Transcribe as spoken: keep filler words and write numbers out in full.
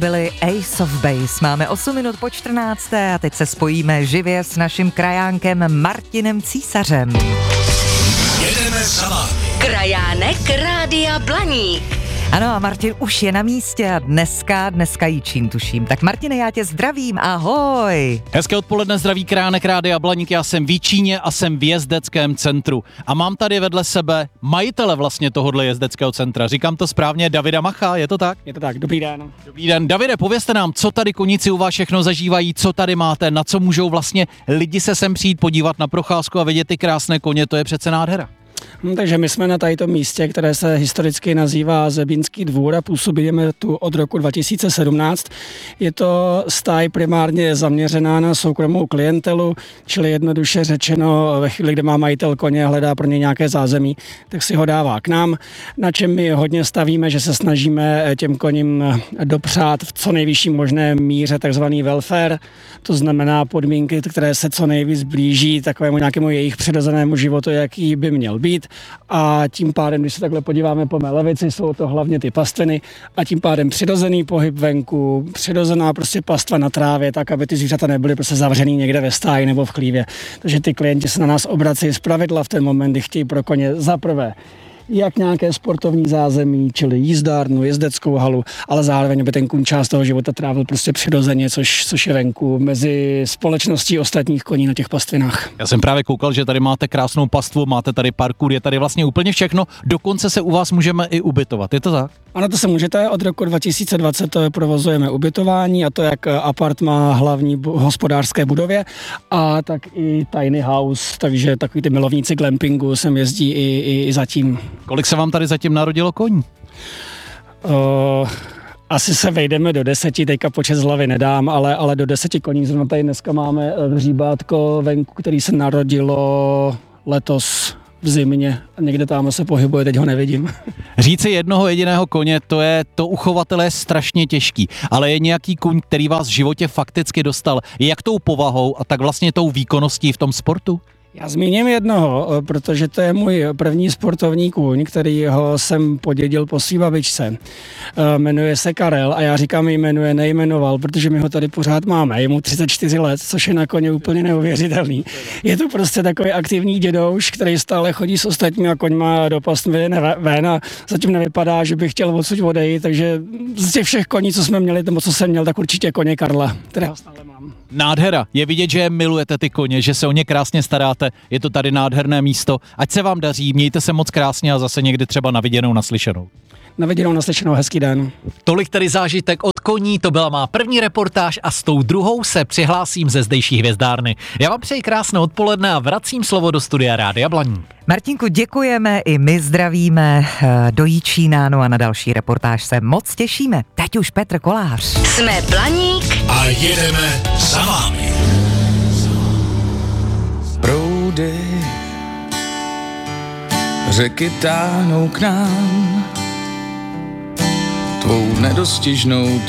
Byli Ace of Base. Máme osm minut po čtrnácté a teď se spojíme živě s naším krajánkem Martinem Císařem. Jedeme za vámi. Krajánek Rádia Blaník. Ano, a Martin už je na místě a dneska, dneska Jíčín tuším. Tak Martine, já tě zdravím, ahoj. Hezké odpoledne, zdraví Krajánek Rádia Blaník, já jsem v Jíčíně a jsem v jezdeckém centru. A mám tady vedle sebe majitele vlastně tohohle jezdeckého centra. Říkám to správně, Davida Macha, je to tak? Je to tak, dobrý den. Dobrý den. Davide, povězte nám, co tady koníci u vás všechno zažívají, co tady máte, na co můžou vlastně lidi se sem přijít podívat na procházku a vidět ty krásné koně, to je přece nádhera. No, takže my jsme na tadyto místě, které se historicky nazývá Zebínský dvůr a působíme tu od roku dva tisíce sedmnáct. Je to stáj primárně zaměřená na soukromou klientelu, čili jednoduše řečeno ve chvíli, kdy má majitel koně a hledá pro ně nějaké zázemí, tak si ho dává k nám, na čem my hodně stavíme, že se snažíme těm koním dopřát v co nejvyšší možné míře takzvaný welfare, to znamená podmínky, které se co nejvíc blíží takovému nějakému jejich přirozenému životu, jaký by měl být. A tím pádem, když se takhle podíváme po mé levici, jsou to hlavně ty pastviny a tím pádem přirozený pohyb venku, přirozená prostě pastva na trávě, tak aby ty zvířata nebyly prostě zavřený někde ve stáji nebo v chlívě. Takže ty klienti se na nás obrací zpravidla v ten moment, kdy chtějí pro koně za prvé jak nějaké sportovní zázemí, čili jízdárnu, jezdeckou halu, ale zároveň by ten kůň část toho života trávil prostě přirozeně, což, což je venku, mezi společností ostatních koní na těch pastvinách. Já jsem právě koukal, že tady máte krásnou pastvu, máte tady parkour, je tady vlastně úplně všechno, dokonce se u vás můžeme i ubytovat, je to tak? Ano, to se můžete, od roku dva tisíce dvacet provozujeme ubytování a to jak apartma hlavní bu- hospodářské budově a tak i tiny house, takže takový ty milovníci glampingu sem jezdí i, i, i zatím. Kolik se vám tady zatím narodilo koní? Uh, asi se vejdeme do deseti, teďka počet z hlavy nedám, ale, ale do deseti koní. Zrovna tady dneska máme hříbátko venku, který se narodilo letos v zimě a někde tam se pohybuje, teď ho nevidím. Říci jednoho jediného koně, to je to uchovatele je strašně těžký, ale je nějaký kůň, který vás v životě fakticky dostal, jak tou povahou a tak vlastně tou výkonností v tom sportu? Já zmíním jednoho, protože to je můj první sportovní kůň, který ho jsem podědil po svý babičce. Jmenuje se Karel a já říkám jmenuje, nejmenoval, protože my ho tady pořád máme. Je mu třicet čtyři let, což je na koně úplně neuvěřitelný. Je to prostě takový aktivní dědouš, který stále chodí s ostatními koňma do pastvy ven a zatím nevypadá, že by chtěl odsud odejít, takže z těch všech koní, co jsme měli, nebo co jsem měl, tak určitě koně Karla, kterého stále mám. Nádhera. Je vidět, že milujete ty koně, že se o ně krásně staráte. Je to tady nádherné místo. Ať se vám daří, mějte se moc krásně a zase někdy třeba na viděnou, naslyšenou. Na viděnou, naslyšenou, hezký den. Tolik tedy zážitek od koní, to byla má první reportáž a s tou druhou se přihlásím ze zdejší hvězdárny. Já vám přeji krásné odpoledne a vracím slovo do studia Rádia Blaník. Martinku, děkujeme, i my zdravíme do Jíčína, no a na další reportáž se moc těšíme. Teď už Petr Kolář. Jsme Blaník A jedeme za vámi. Proudy řeky táhnou k nám, tvou nedostižnou